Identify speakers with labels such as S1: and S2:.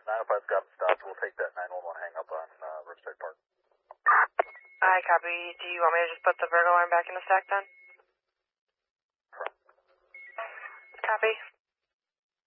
S1: 905's got him stopped. We'll take that 911 hang up on Riverside Park.
S2: Alright, copy. Do you want me to just put the Virgo alarm back in the stack then? Copy.